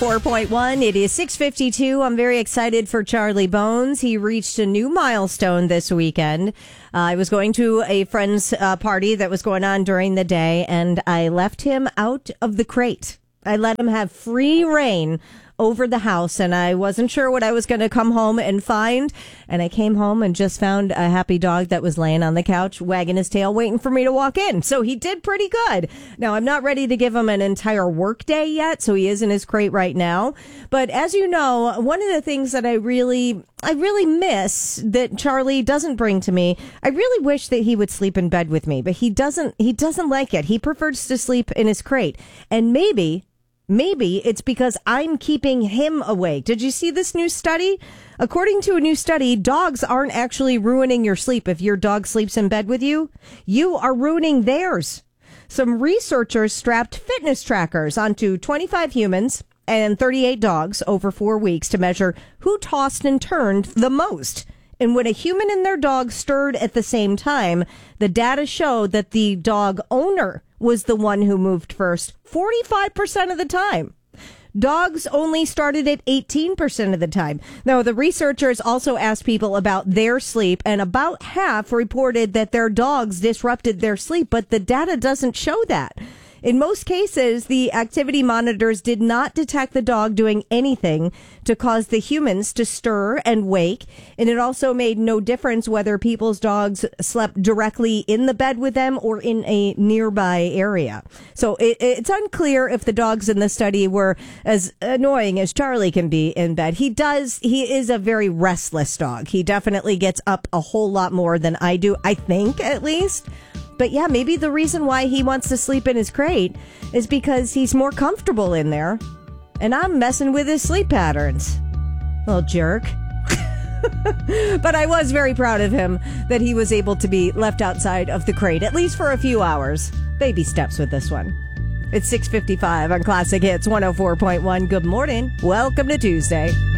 4.1. It is 6:52. I'm very excited for Charlie Bones. He reached a new milestone this weekend. I was going to a friend's party that was going on during the day, and I left him out of the crate. I let him have free reign over the house, and I wasn't sure what I was going to come home and find. And I came home and just found a happy dog that was laying on the couch, wagging his tail, waiting for me to walk in. So he did pretty good. Now, I'm not ready to give him an entire work day yet, so he is in his crate right now. But as you know, one of the things that I really miss that Charlie doesn't bring to me, I really wish that he would sleep in bed with me, but he doesn't like it. He prefers to sleep in his crate. And maybe it's because I'm keeping him awake. Did you see this new study? According to a new study, dogs aren't actually ruining your sleep. If your dog sleeps in bed with you, you are ruining theirs. Some researchers strapped fitness trackers onto 25 humans and 38 dogs over 4 weeks to measure who tossed and turned the most. And when a human and their dog stirred at the same time, the data showed that the dog owner was the one who moved first 45% of the time. Dogs only started at 18% of the time. Now, the researchers also asked people about their sleep, and about half reported that their dogs disrupted their sleep, but the data doesn't show that. In most cases, the activity monitors did not detect the dog doing anything to cause the humans to stir and wake. And it also made no difference whether people's dogs slept directly in the bed with them or in a nearby area. So it's unclear if the dogs in the study were as annoying as Charlie can be in bed. He is a very restless dog. He definitely gets up a whole lot more than I do, I think, at least. But yeah, maybe the reason why he wants to sleep in his crate is because he's more comfortable in there. And I'm messing with his sleep patterns. Little jerk. But I was very proud of him that he was able to be left outside of the crate, at least for a few hours. Baby steps with this one. It's 6:55 on Classic Hits 104.1. Good morning. Welcome to Tuesday.